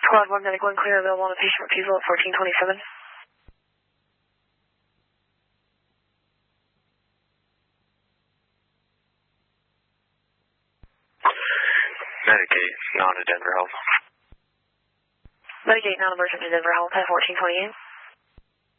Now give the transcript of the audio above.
Squad 1 Medic 1 clear available on a patient refusal at 1427. Medic 8, non to Denver Health. Medic 8, non-emergent to Denver Health at 1428.